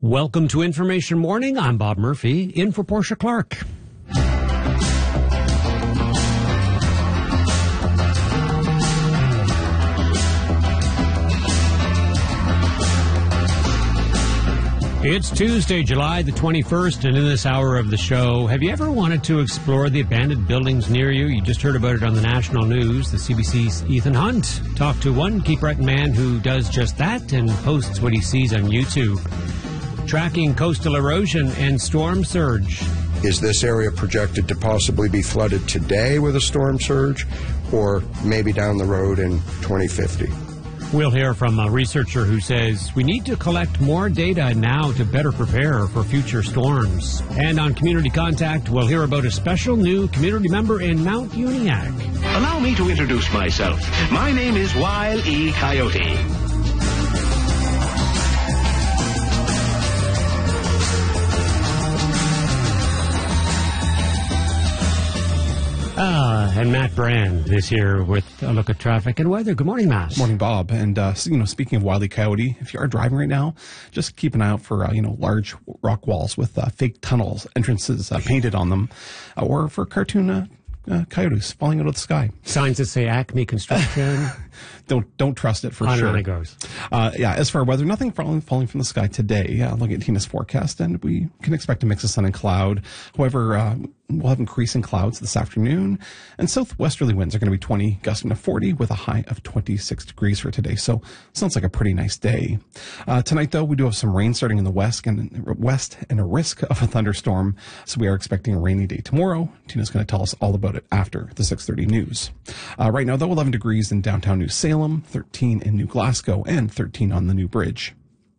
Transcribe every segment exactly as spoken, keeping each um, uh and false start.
Welcome to Information Morning. I'm Bob Murphy, in for Portia Clark. It's Tuesday, July the twenty-first, and in this hour of the show, have you ever wanted to explore the abandoned buildings near you? You just heard about it on the national news. The C B C's Ethan Hunt talked to one Cape Breton man who does just that and posts what he sees on YouTube. Tracking coastal erosion and storm surge. Is this area projected to possibly be flooded today with a storm surge, or maybe down the road in twenty fifty? We'll hear from a researcher who says we need to collect more data now to better prepare for future storms. And on Community Contact, we'll hear about a special new community member in Mount Uniacke. Allow me to introduce myself. My name is Wile E. Coyote. Ah, and Matt Brand is here with a look at traffic and weather. Good morning, Matt. Morning, Bob. And, uh, so, you know, speaking of Wile E. Coyote, if you are driving right now, just keep an eye out for, uh, you know, large rock walls with uh, fake tunnels, entrances uh, painted on them, uh, or for cartoon uh, uh, coyotes falling out of the sky. Signs that say Acme Construction. Don't don't trust it for on sure. On it goes. Uh, yeah, as for weather, nothing falling, falling from the sky today. Uh, look at Tina's forecast, and we can expect a mix of sun and cloud. However, uh, we'll have increasing clouds this afternoon, and southwesterly winds are going to be twenty, gusting to forty, with a high of twenty-six degrees for today. So, sounds like a pretty nice day. Uh, tonight, though, we do have some rain starting in the west and west, and a risk of a thunderstorm. So, we are expecting a rainy day tomorrow. Tina's going to tell us all about it after the six thirty news. Uh, right now, though, eleven degrees in downtown New Salem, thirteen in New Glasgow, and thirteen on the New Bridge.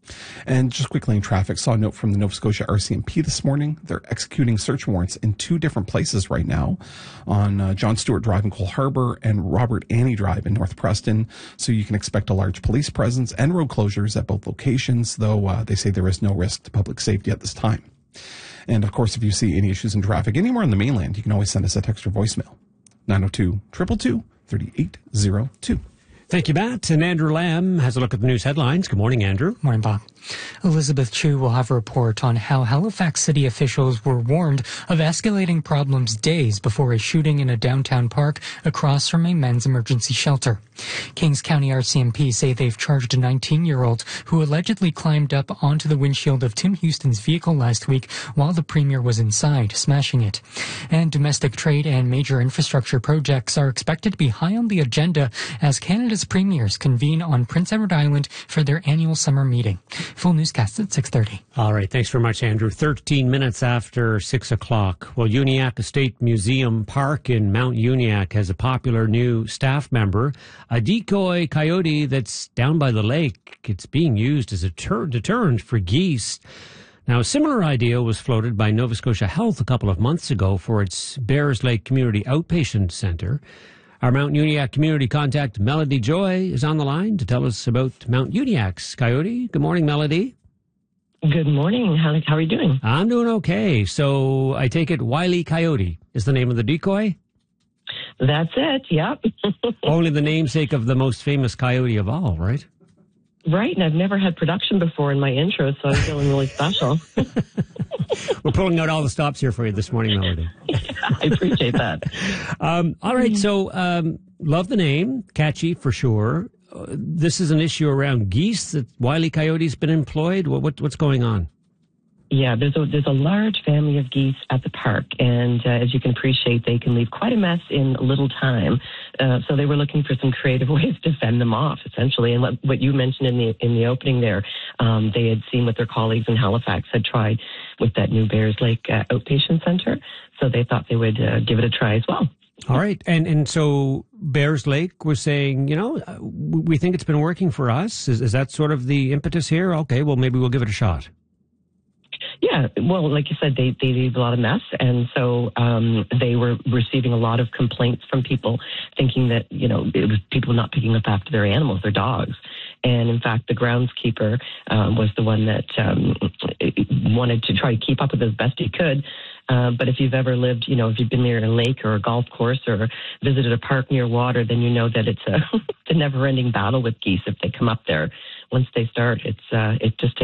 And just quickly in traffic, saw a note from the Nova Scotia R C M P this morning. They're executing search warrants in two different places right now, on uh, John Stewart Drive in Cole Harbour and Robert Annie Drive in North Preston. So you can expect a large police presence and road closures at both locations, though uh, they say there is no risk to public safety at this time. And of course, if you see any issues in traffic anywhere on the mainland, you can always send us a text or voicemail. nine oh two, two two two, three eight zero two. Thank you, Matt. And Andrew Lamb has a look at the news headlines. Good morning, Andrew. Morning, Bob. Elizabeth Chu will have a report on how Halifax city officials were warned of escalating problems days before a shooting in a downtown park across from a men's emergency shelter. Kings County R C M P say they've charged a nineteen-year-old who allegedly climbed up onto the windshield of Tim Houston's vehicle last week while the premier was inside, smashing it. And domestic trade and major infrastructure projects are expected to be high on the agenda as Canada's premiers convene on Prince Edward Island for their annual summer meeting. Full newscast at six thirty. All right. Thanks very much, Andrew. thirteen minutes after six o'clock. Well, Uniacke Estate Museum Park in Mount Uniacke has a popular new staff member, a decoy coyote that's down by the lake. It's being used as a ter- deterrent for geese. Now, a similar idea was floated by Nova Scotia Health a couple of months ago for its Bears Lake Community Outpatient Centre. Our Mount Uniacke community contact, Melody Joy, is on the line to tell us about Mount Uniacke's coyote. Good morning, Melody. Good morning. How, how are you doing? I'm doing okay. So I take it Wile E. Coyote is the name of the decoy? That's it, yep. Only the namesake of the most famous coyote of all, right? Right, and I've never had production before in my intro, so I'm feeling really special. We're pulling out all the stops here for you this morning, Melody. Yeah, I appreciate that. Um, all right, so um, love the name, catchy for sure. Uh, this is an issue around geese that Wile E. Coyote's been employed. What, what what's going on? Yeah, there's a there's a large family of geese at the park, and uh, as you can appreciate, they can leave quite a mess in little time. Uh, so they were looking for some creative ways to fend them off, essentially. And what, what you mentioned in the in the opening there, um, they had seen what their colleagues in Halifax had tried with that new Bears Lake uh, Outpatient Centre, so they thought they would uh, give it a try as well. All right, and and so Bears Lake was saying, you know, we think it's been working for us. Is, is that sort of the impetus here? Okay, well maybe we'll give it a shot. Yeah, well, like you said, they, they leave a lot of mess, and so um, they were receiving a lot of complaints from people thinking that, you know, it was people not picking up after their animals, their dogs. And in fact, the groundskeeper um, was the one that um, wanted to try to keep up with it as best he could. Uh, but if you've ever lived, you know, if you've been near a lake or a golf course or visited a park near water, then you know that it's a, it's a never-ending battle with geese if they come up there. Once they start, it's uh, it just takes